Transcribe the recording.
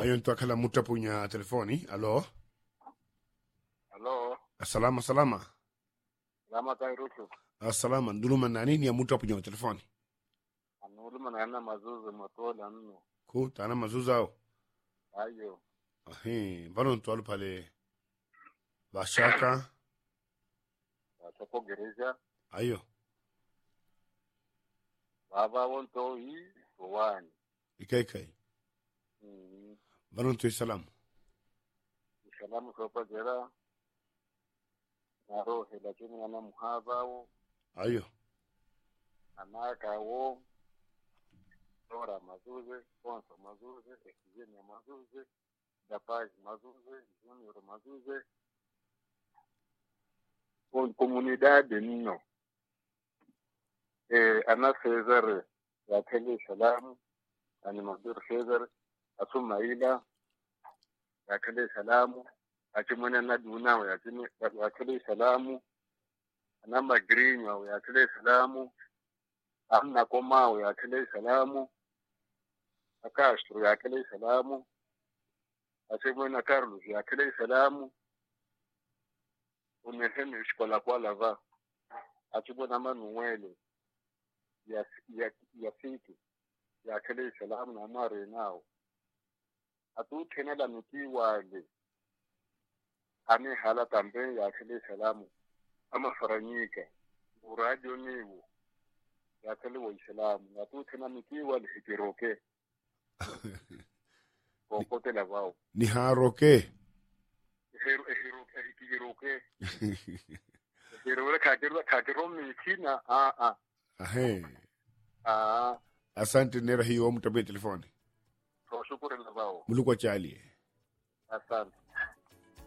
Ayon to akala muta punya telefoni. Alo. Halo, Salama. lama Kairutu. Salama. Nduluma nani ni ya muta punya telefoni. Anulu manana mazuzu matola nno. Ku tana mazuzao. Ayo. Vanon to pale. Bashaka. Wachapo gereja. Ayo. Baba wonto hii wani. Ikai. Vanon to salamu. Salamu sopa jera. Narohe lakini ana muhabao. Ayo. Anaka wo. Dora mazuze, Ponso mazuze, Ekizenia mazuze, Dapaz mazuze, Junior mazuze. Con comunidade nno. Ana Cesar ya tele salamu, ani Madur Cesar, Asumaila ya tele salamu, Achimwana Naduna ya tele salamu, Ana Magrinho ya tele salamu, Amna Komao ya tele salamu, Castro ya tele salamu, Achimwana Carlos ya tele salamu, Unehemi Shkola kwa lava, Achimwana Manuele ya fiki ya tele salamu na mare nao atu tenela miti wale ane hala tambe ya tele salamu ama faranyika uradio niwo ya tele wa islamu atu tena miti wale hikiroke kokote la vao Ni haroke. hikiroke hikiroke kakiro mitina Asante nera hiyo mtabe telefoni. Shukuru la vao. Mulukwa chali. Asante.